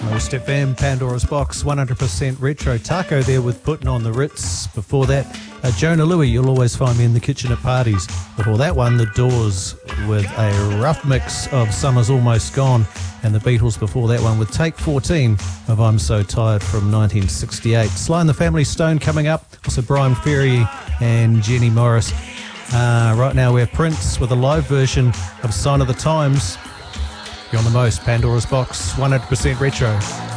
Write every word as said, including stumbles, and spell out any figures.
Most F M, Pandora's Box, one hundred percent retro. Taco there with Putting on the Ritz. Before that, uh, Jonah Louie, You'll Always Find Me in the Kitchen at Parties. Before that one, The Doors with a rough mix of Summer's Almost Gone. And the Beatles before that one with Take fourteen of I'm So Tired from nineteen sixty-eight. Sly and the Family Stone coming up. Also Brian Ferry and Jenny Morris. Uh, right now we have Prince with a live version of Sign of the Times. You're on the Most, Pandora's Box, one hundred percent retro.